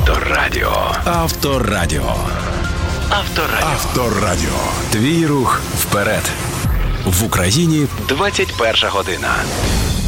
Авторадіо. Авторадіо. Авторадіо. Авторадіо. Твій рух вперед. В Україні 21 година.